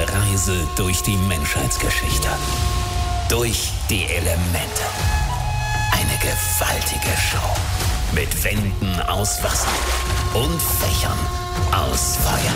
Reise durch die Menschheitsgeschichte. Durch die Elemente. Eine gewaltige Show. Mit Wänden aus Wasser und Fächern aus Feuer.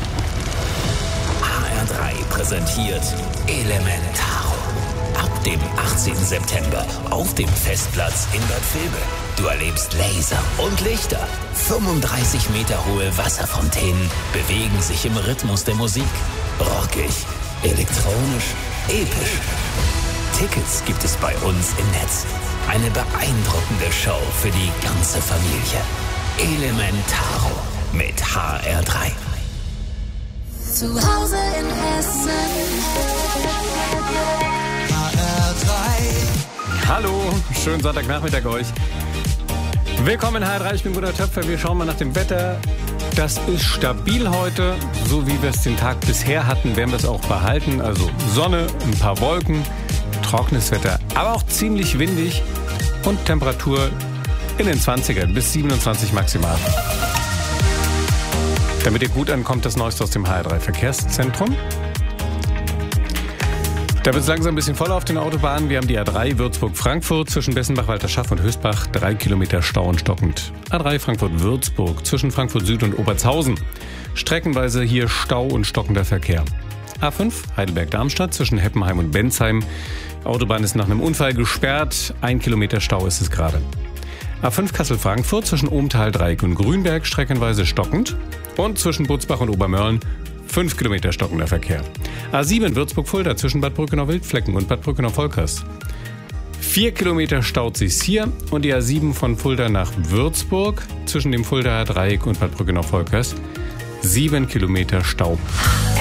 HR3 präsentiert Elementaro. Ab dem 18. September auf dem Festplatz in Bad Vilbel. Du erlebst Laser und Lichter. 35 Meter hohe Wasserfontänen bewegen sich im Rhythmus der Musik. Rockig, elektronisch, episch. Tickets gibt es bei uns im Netz. Eine beeindruckende Show für die ganze Familie. Elementaro mit HR3. Zu Hause in Hessen. HR3. Hallo, schönen Sonntagnachmittag euch. Willkommen in HR3, ich bin Gunnar Töpfer. Wir schauen mal nach dem Wetter. Das ist stabil heute, so wie wir es den Tag bisher hatten, werden wir es auch behalten. Also Sonne, ein paar Wolken, trockenes Wetter, aber auch ziemlich windig und Temperatur in den 20ern bis 27 maximal. Damit ihr gut ankommt, das Neueste aus dem HR3 Verkehrszentrum. Da wird es langsam ein bisschen voller auf den Autobahnen. Wir haben die A3 Würzburg-Frankfurt zwischen Bessenbach, Walterschaff und Hösbach. 3 Kilometer Stau und stockend. A3 Frankfurt-Würzburg zwischen Frankfurt Süd und Obertshausen. Streckenweise hier Stau und stockender Verkehr. A5 Heidelberg-Darmstadt zwischen Heppenheim und Bensheim. Autobahn ist nach einem Unfall gesperrt. 1 Kilometer Stau ist es gerade. A5 Kassel-Frankfurt zwischen Ohmtal, Dreieck und Grünberg. Streckenweise stockend. Und zwischen Butzbach und Obermörlen 5 Kilometer stockender Verkehr. A7 Würzburg-Fulda zwischen Bad Brückenau-Wildflecken und Bad Brückenau-Volkers. 4 Kilometer staut sich's hier und die A7 von Fulda nach Würzburg zwischen dem Fuldaer Dreieck und Bad Brückenau-Volkers. 7 Kilometer Stau.